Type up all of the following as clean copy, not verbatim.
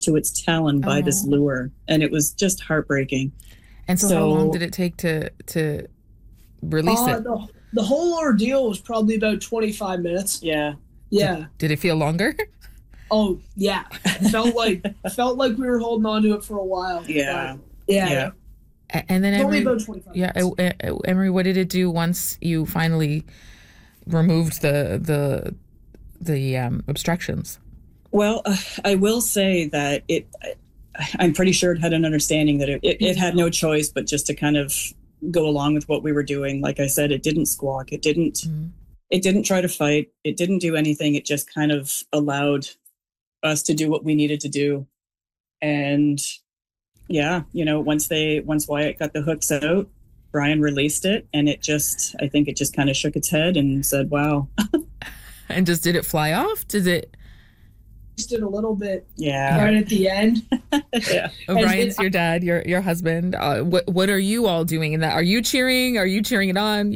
to its talon by this lure, and it was just heartbreaking. And so how long did it take to release it? The whole ordeal was probably about 25 minutes. Yeah. Yeah. Did it feel longer? Oh, yeah. Felt like we were holding on to it for a while. Yeah. Yeah. And then only about 25 minutes. Emery, what did it do once you finally removed the obstructions? Well, I will say that I'm pretty sure it had an understanding that it had no choice but just to kind of go along with what we were doing. Like I said, it didn't squawk. It didn't try to fight. It didn't do anything. It just kind of allowed us to do what we needed to do. And yeah, once Wyatt got the hooks out, Brian released it, and I think it just kind of shook its head and said, wow. And just did it fly off? Did it? Just did a little bit. Yeah. Right at the end. Yeah. Brian's your dad, your husband. What are you all doing in that? Are you cheering? Are you cheering it on?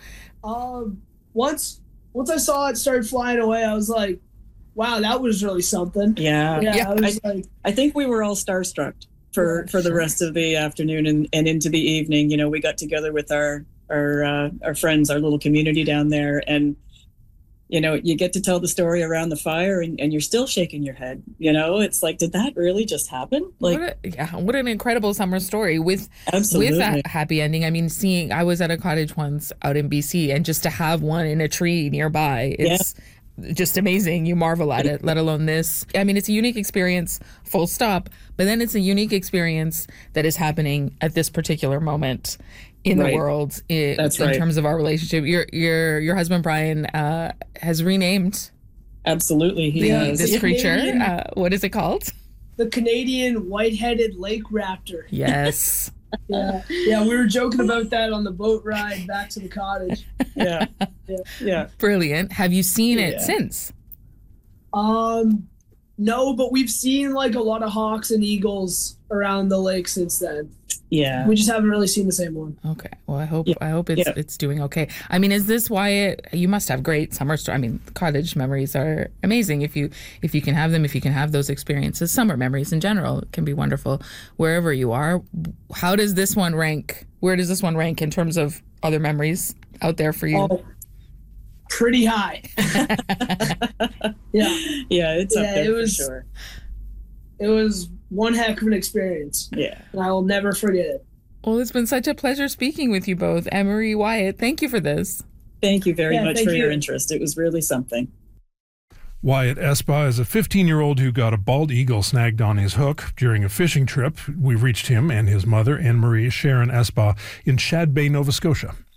Once I saw it start flying away, I was like, wow, that was really something. Yeah. I think we were all starstruck for the rest of the afternoon and into the evening. We got together with our friends, our little community down there, and you get to tell the story around the fire, and you're still shaking your head. It's like, did that really just happen? Like, what an incredible summer story with that happy ending. I mean, I was at a cottage once out in BC, and just to have one in a tree nearby, it's just amazing. You marvel at it, let alone this. I mean, it's a unique experience, full stop, but then it's a unique experience that is happening at this particular moment in the world in terms of our relationship. Your husband, Brian, has renamed. Absolutely. He has. This creature. What is it called? The Canadian white-headed lake raptor. Yes. Yeah, we were joking about that on the boat ride back to the cottage. Yeah. Brilliant. Have you seen it since? No, but we've seen like a lot of hawks and eagles around the lake since then. Yeah. We just haven't really seen the same one. Okay. Well, I hope it's doing okay. I mean, is this why you must have great summer cottage memories are amazing if you can have them, if you can have those experiences. Summer memories in general can be wonderful wherever you are. How does this one rank? Where does this one rank in terms of other memories out there for you? Pretty high. Yeah, it's up there for sure. It was one heck of an experience. Yeah. And I will never forget it. Well, it's been such a pleasure speaking with you both. Emery, Wyatt, thank you for this. Thank you very much for your interest. It was really something. Wyatt Espa is a 15-year-old who got a bald eagle snagged on his hook during a fishing trip. We reached him and his mother, Anne-Marie Sharon Espa, in Shad Bay, Nova Scotia.